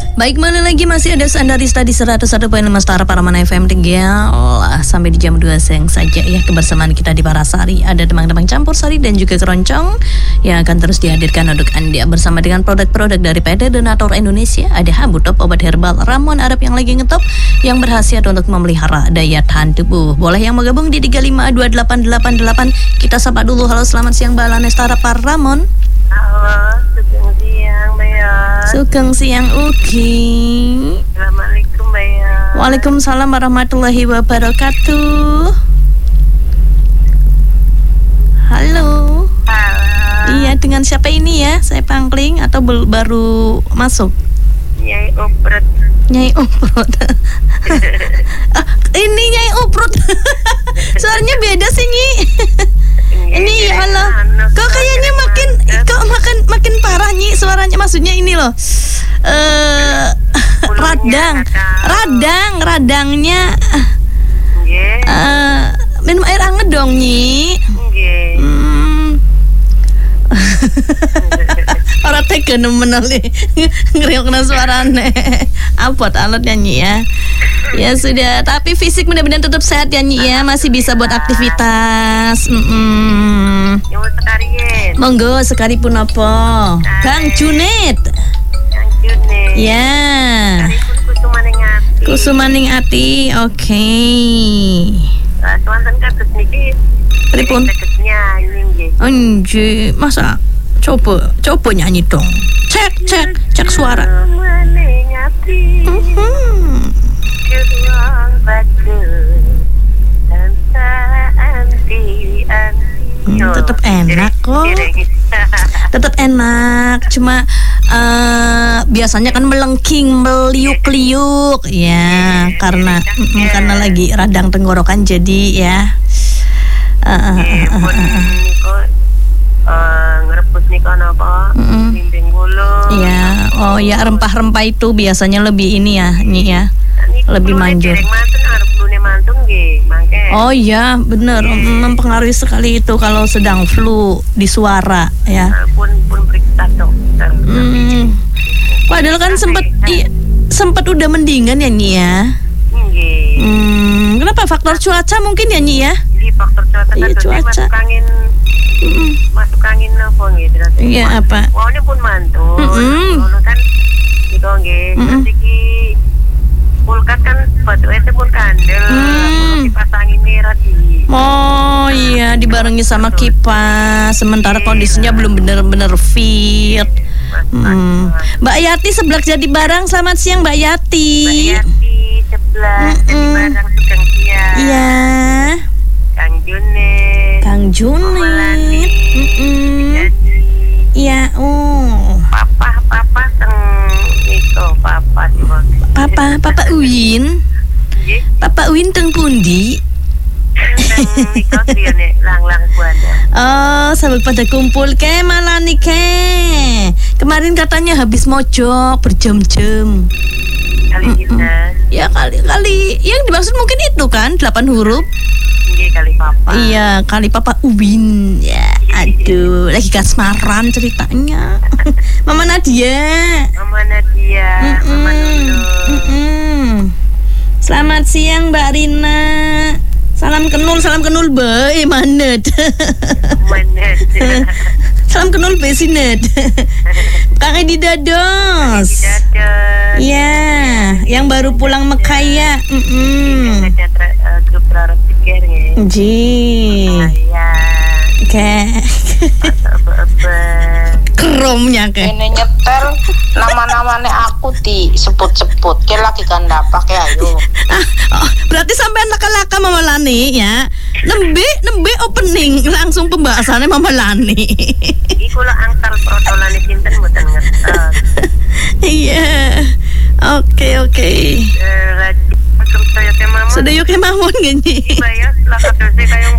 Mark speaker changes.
Speaker 1: Baik, kembali lagi masih ada Sandarista di 101.5 Stara Paramana FM Tegal. Sampai di jam 2 siang saja ya kebersamaan kita di Parasari. Ada Demang-Demang Campur Sari dan juga Keroncong yang akan terus dihadirkan untuk Anda bersama dengan produk-produk dari PT Donatur Indonesia. Ada Habu Top, obat herbal ramuan Arab yang lagi ngetop yang berkhasiat untuk memelihara daya tahan tubuh. Boleh yang mau gabung di 352888. Kita sapa dulu. Halo, selamat siang Mbak Lanestara Paramon.
Speaker 2: Halo, sugeng siang Mbak ya.
Speaker 1: Sugeng siang Ugi.
Speaker 2: Assalamualaikum Mbak ya.
Speaker 1: Waalaikumsalam warahmatullahi wabarakatuh. Halo.
Speaker 2: Halo.
Speaker 1: Iya, dengan siapa ini ya? Saya pangling atau baru masuk?
Speaker 2: Nyai Uprut.
Speaker 1: Nyai Uprut. Ini Nyai Uprut. Suaranya beda sih, Nyi. Ini halo. Kok kayaknya makin parah, Nyi, suaranya. Maksudnya ini loh. Radangnya. Minum air anget dong, Nyi. Orang tega nemen oleh ngeriokna suarane. Apot alat nyanyi ya. Ya sudah, tapi fisik benar-benar tetap sehat ya Nyi ya, masih bisa buat aktivitas.
Speaker 2: Yang sekarien.
Speaker 1: Monggo sekalipun apa. Kang Junet.
Speaker 2: Kang Junet.
Speaker 1: Ya. Kusumaning ati. Oke.
Speaker 2: Wonten kados niki.
Speaker 1: Pripun?
Speaker 2: Nyanyi nggih.
Speaker 1: Anjir, masa coba nyanyi dong. Cek suara. Tetap enak kok. Tetap enak. Cuma biasanya kan melengking, meliuk-liuk ya, karena lagi radang tenggorokan jadi ya.
Speaker 2: Ngerebus nih kan apa? Bimbing gula.
Speaker 1: Iya, oh ya, rempah-rempah itu biasanya lebih ini ya, Nyi ya. Lebih manjur. Oh iya, bener, mempengaruhi sekali itu kalau sedang flu di suara ya.
Speaker 2: Pun periksa dokter.
Speaker 1: Padahal kan sempat udah mendingan ya Nyi ya. Kenapa? Faktor cuaca mungkin ya Nyi ya?
Speaker 2: Iya, faktor cuaca.
Speaker 1: Iya, cuaca.
Speaker 2: Masuk angin apa gitu.
Speaker 1: Iya, apa?
Speaker 2: Wah, ini pun mantul. Ngono kan gitu nggih. Iki kulkas kan batu itu pun kandel. Dipasangin merah di.
Speaker 1: Oh iya, dibarengi sama kipas. Sementara kondisinya belum benar-benar fit. Mbak Yati sebelah jadi barang. Selamat siang Mbak Yati.
Speaker 2: Mbak Yati sebelah jadi barang Sugeng siang.
Speaker 1: Iya. Kang Junet. Iya, Papa
Speaker 2: teng niko papa juga.
Speaker 1: Papa Uin. Papa Uin teng pundi?
Speaker 2: Niko triane lang-lang buana.
Speaker 1: Oh, sambil pada kumpul ke malah nih ke. Kemarin katanya habis mojok berjam-jam.
Speaker 2: Kali kita.
Speaker 1: Ya kali. Yang dimaksud mungkin itu kan 8 huruf.
Speaker 2: Kali papa.
Speaker 1: Iya, kali Papa Uwin. Ya, aduh, lagi kasmaran ceritanya. Mama Nadia.
Speaker 2: Mama Nunung.
Speaker 1: Selamat siang Mbak Rina. Salam kenul bae manet. Salam kenul bae sinet. Kang Edi Dados. Iya, yang baru pulang Mekah ya. Grup Rara Pikir ya. Ji. Oke. Keromnya ke.
Speaker 3: Ini nyetel nama-namanya aku disebut-sebut. Ke lagi kan dapat ya ayo.
Speaker 1: Berarti sampai laka-laka Mama Lani ya. Nembe opening langsung pembahasannya Mama Lani.
Speaker 2: Iku lah angkal protolane sinten mboten ngetes.
Speaker 1: Iya. Oke.
Speaker 2: Sudah
Speaker 1: yuk ke Mamon gini.
Speaker 2: Iya ya, lah kadose kayong